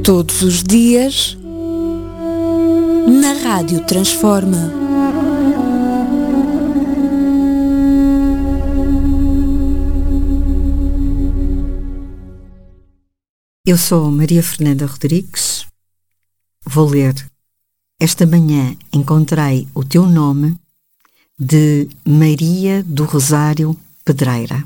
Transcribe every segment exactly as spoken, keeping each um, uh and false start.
Todos os dias, na Rádio Transforma. Eu sou Maria Fernanda Rodrigues. Vou ler Esta Manhã Encontrei o Teu Nome, de Maria do Rosário Pedreira.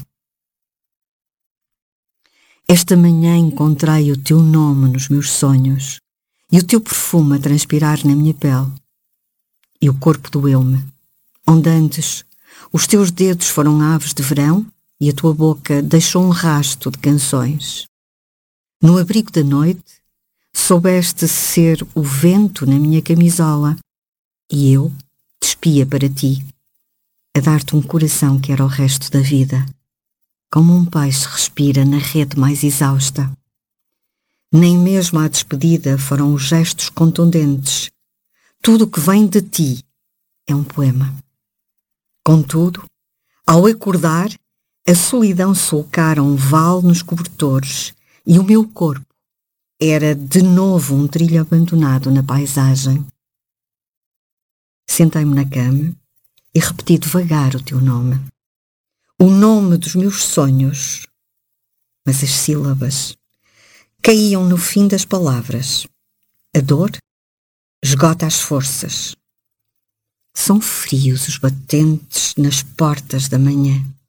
Esta manhã encontrei o teu nome nos meus sonhos e o teu perfume a transpirar na minha pele. E o corpo doeu-me, onde antes os teus dedos foram aves de verão e a tua boca deixou um rasto de canções. No abrigo da noite, soubeste ser o vento na minha camisola e eu despia para ti, a dar-te um coração que era o resto da vida. Como um peixe respira na rede mais exausta. Nem mesmo à despedida foram os gestos contundentes. Tudo o que vem de ti é um poema. Contudo, ao acordar, a solidão sulcara um vale nos cobertores e o meu corpo era de novo um trilho abandonado na paisagem. Sentei-me na cama e repeti devagar o teu nome. O nome dos meus sonhos, mas as sílabas caíam no fim das palavras. A dor esgota as forças. São frios os batentes nas portas da manhã.